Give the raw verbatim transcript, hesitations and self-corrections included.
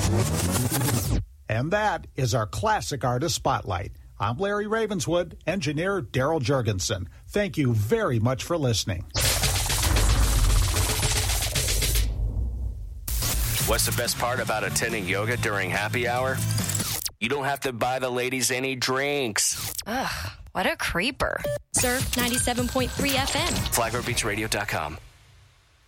And that is our Classic Artist Spotlight. I'm Larry Ravenswood, engineer Daryl Jurgensen. Thank you very much for listening. What's the best part about attending yoga during happy hour? You don't have to buy the ladies any drinks. Ugh, what a creeper. Surf ninety-seven point three F M. Flagler Beach Radio dot com.